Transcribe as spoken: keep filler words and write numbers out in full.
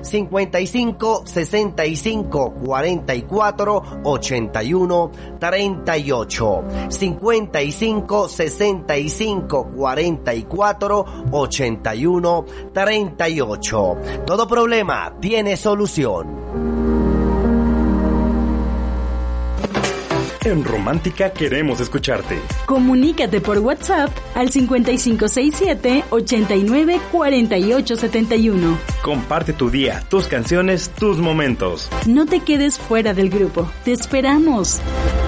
cincuenta y cinco, sesenta y cinco, cuarenta y cuatro, ochenta y uno, treinta y ocho. cincuenta y cinco, sesenta y cinco, cuarenta y cuatro, ochenta y uno, treinta y ocho. Todo problema tiene solución. En Romántica queremos escucharte. Comunícate por WhatsApp al cincuenta y cinco sesenta y siete, ochenta y nueve, cuarenta y ocho setenta y uno. Comparte tu día, tus canciones, tus momentos. No te quedes fuera del grupo. Te esperamos.